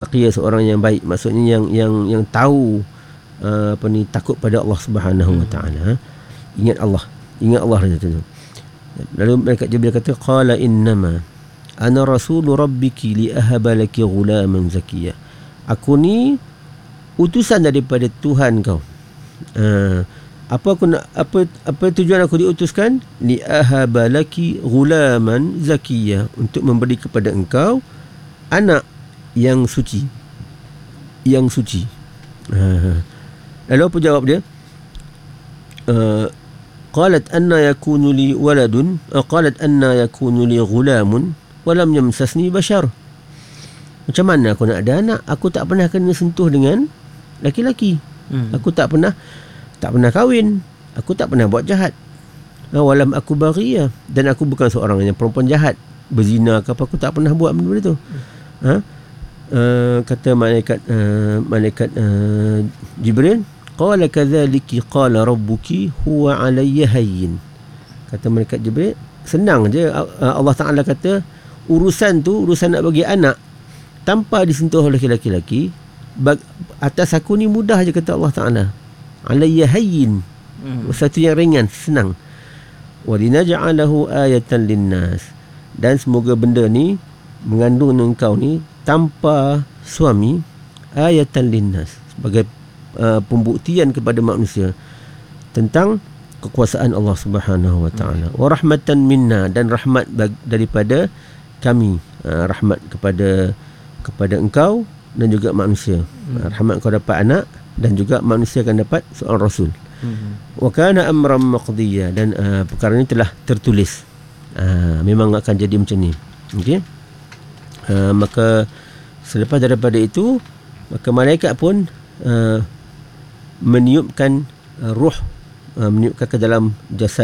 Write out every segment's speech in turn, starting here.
taqiyah, seorang yang baik, maksudnya yang tahu takut pada Allah Subhanahu wa taala. Ingat Allah tu. Lalu malaikat Jibril kata, qala innama ana rasulu rabbiki li ahaba laki ghulaman zakiyya. Aku ni utusan daripada Tuhan kau. Apa tujuan aku diutuskan? Li ahaba laki ghulaman zakiyya, untuk memberi kepada engkau anak yang suci. Lalu apa jawab dia? Qalat anna yakunu li waladun, qalat anna yakunu li ghulamun wa lam yamsasni bashar. Macam mana aku nak ada anak? Aku tak pernah kena sentuh dengan laki-laki. Aku tak pernah kahwin. Aku tak pernah buat jahat. Walam aku baghiyah, dan aku bukan seorang yang perempuan jahat, berzina ke apa, aku tak pernah buat benda tu. Kata malaikat Jibril, qala kadzalika qala rabbuki huwa alayya hayyin. Kata malaikat Jibril, senang je. Allah Taala kata urusan nak bagi anak tanpa disentuh oleh laki-laki, atas aku ni mudah je, kata Allah Taala. Alayya hayyin, satu yang ringan, senang. Wa linaj'alahu ayatan linnas, dan semoga benda ni, mengandung engkau ni tanpa suami, ayatan linnas, sebagai pembuktian kepada manusia tentang kekuasaan Allah Subhanahu wa taala. Wa rahmatan minna, dan rahmat daripada kami, rahmat kepada engkau dan juga manusia. Rahmat kau dapat anak, dan juga manusia akan dapat seorang rasul. Wa kana amran maqdiya, dan perkara ini telah tertulis. Memang akan jadi macam ni. Okey. Maka selepas daripada itu, maka malaikat pun meniupkan ruh, meniupkan ke dalam jasad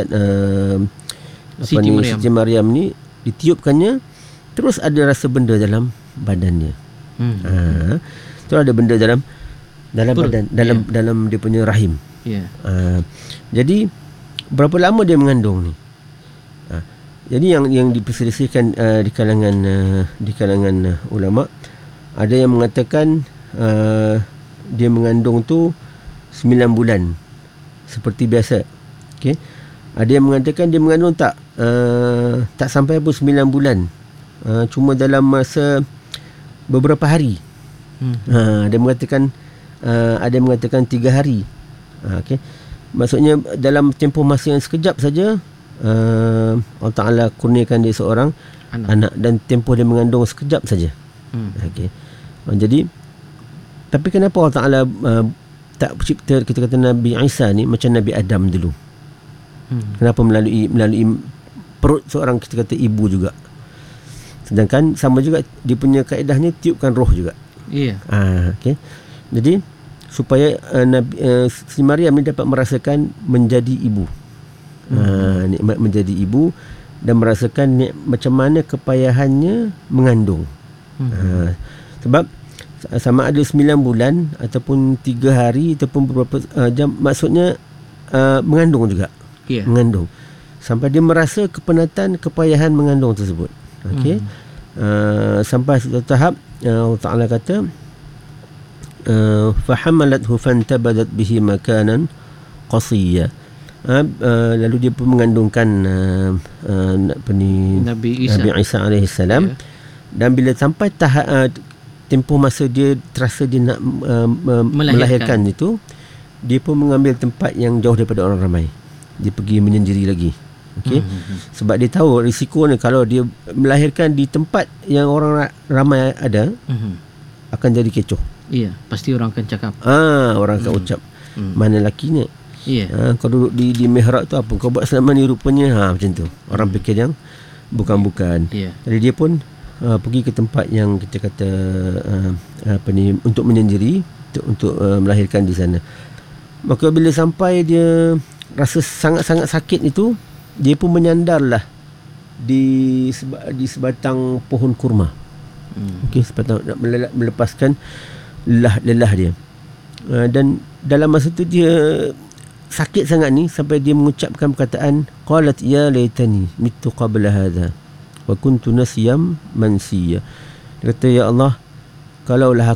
Siti Maryam ni, ditiupkannya, terus ada rasa benda dalam badannya. Terus ada benda dalam badan, dalam dia punya rahim. Jadi berapa lama dia mengandung ni? Jadi yang diperselisihkan di kalangan ulama, ada yang mengatakan dia mengandung tu 9 bulan seperti biasa. Okey. Ada yang mengatakan dia mengandung tak sampai pun 9 bulan. Cuma dalam masa beberapa hari. Ada yang mengatakan 3 hari. Okey. Maksudnya dalam tempoh masa yang sekejap saja, Allah Ta'ala kurniakan dia seorang anak, dan tempoh dia mengandung sekejap saja. Okey. Jadi, tapi kenapa Allah Ta'ala tak cipta, kita kata, Nabi Isa ni macam Nabi Adam dulu? Kenapa melalui perut seorang, kita kata, ibu juga? Sedangkan sama juga dia punya kaedahnya, tiupkan roh juga. Okey. Jadi supaya si Maryam ni dapat merasakan menjadi ibu, nikmat menjadi ibu, dan merasakan macam mana kepayahannya mengandung. Sebab sama ada 9 bulan ataupun 3 hari ataupun beberapa jam, maksudnya mengandung juga. Mengandung sampai dia merasa kepenatan, kepayahan mengandung tersebut. Okey. Sampai satu tahap Allah Ta'ala kata, fahamalathu fantabadat bihi makanan qasiyya. Lalu dia pun mengandungkan Nabi Isa alaihi salam. Dan bila sampai tahap tempoh masa dia terasa dia nak melahirkan itu, dia pun mengambil tempat yang jauh daripada orang ramai. Dia pergi menyendiri lagi. Okey. Sebab dia tahu risiko ni, kalau dia melahirkan di tempat yang orang ramai ada, akan jadi kecoh. Pasti orang akan cakap. Orang akan ucap, mana lakinya? Kau duduk di mihrab tu, apa kau buat selama ni rupanya? Macam tu. Orang fikir yang bukan-bukan. Jadi dia pun pergi ke tempat yang kita kata untuk menyendiri, untuk melahirkan di sana. Maka bila sampai dia rasa sangat-sangat sakit itu, dia pun menyandarlah di sebatang pohon kurma. Okey, sebatang, nak melepaskan lelah dia. Dan dalam masa tu dia sakit sangat ni, sampai dia mengucapkan perkataan, qalat ya laitani mittu qabla hadha wa kuntu nasyam mansiya. Dia kata, ya Allah, kalaulah